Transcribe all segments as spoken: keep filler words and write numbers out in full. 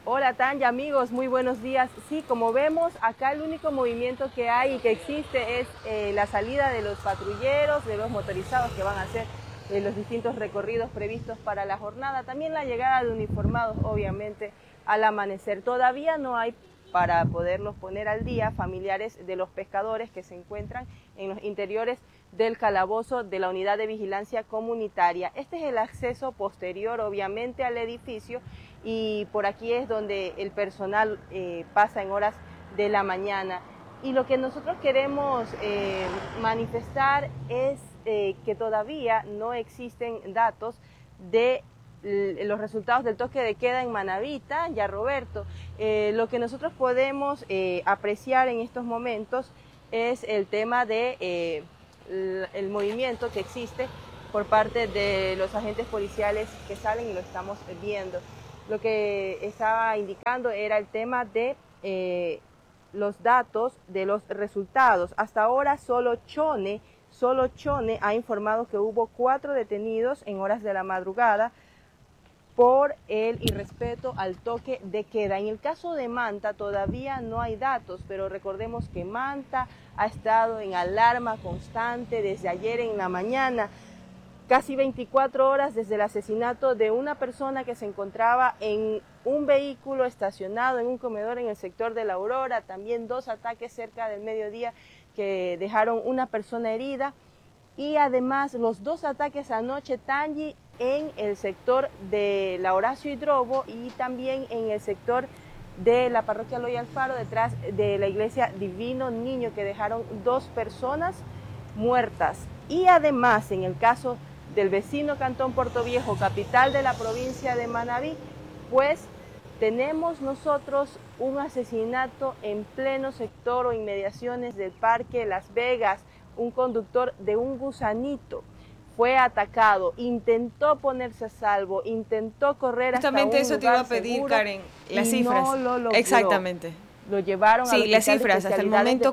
Hola Tanya, amigos, muy buenos días. Sí, como vemos, acá el único movimiento que hay y que existe es eh, la salida de los patrulleros, de los motorizados que van a hacer eh, los distintos recorridos previstos para la jornada. También la llegada de uniformados, obviamente, al amanecer. Todavía no hay, para poderlos poner al día, familiares de los pescadores que se encuentran en los interiores del calabozo de la Unidad de Vigilancia Comunitaria. Este es el acceso posterior, obviamente, al edificio, y por aquí es donde el personal eh, pasa en horas de la mañana. Y lo que nosotros queremos eh, manifestar es eh, que todavía no existen datos de los resultados del toque de queda en Manabí, ya Roberto. Eh, lo que nosotros podemos eh, apreciar en estos momentos es el tema de eh, el movimiento que existe por parte de los agentes policiales que salen, y lo estamos viendo. Lo que estaba indicando era el tema de eh, los datos de los resultados. Hasta ahora solo Chone, solo Chone ha informado que hubo cuatro detenidos en horas de la madrugada por el irrespeto al toque de queda. En el caso de Manta todavía no hay datos, pero recordemos que Manta ha estado en alarma constante desde ayer en la mañana, casi veinticuatro horas desde el asesinato de una persona que se encontraba en un vehículo estacionado en un comedor en el sector de La Aurora, también dos ataques cerca del mediodía que dejaron una persona herida, y además los dos ataques anoche, Tangi, en el sector de la Horacio Hidrobo y también en el sector de la parroquia Loy Alfaro, detrás de la iglesia Divino Niño, que dejaron dos personas muertas. Y además, en el caso del vecino cantón Portoviejo, capital de la provincia de Manabí, pues tenemos nosotros un asesinato en pleno sector o inmediaciones del Parque Las Vegas. Un conductor de un gusanito fue atacado, intentó ponerse a salvo, intentó correr hasta un lugar seguro. Justamente eso te iba a pedir, seguro, Karen, las y cifras. No lo logró. Exactamente. Lo llevaron sí, al hospital las cifras, de hasta el momento.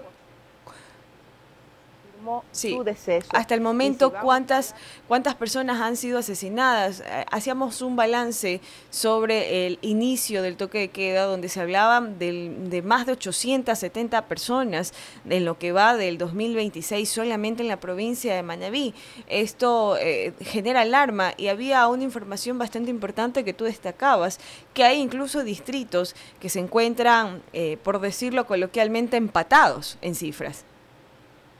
Sí, su deceso. Hasta el momento, si ¿cuántas, ¿cuántas personas han sido asesinadas? Hacíamos un balance sobre el inicio del toque de queda, donde se hablaba del, de más de ochocientas setenta personas en lo que va del dos mil veintiséis solamente en la provincia de Manabí. Esto eh, genera alarma, y había una información bastante importante que tú destacabas, que hay incluso distritos que se encuentran, eh, por decirlo coloquialmente, empatados en cifras.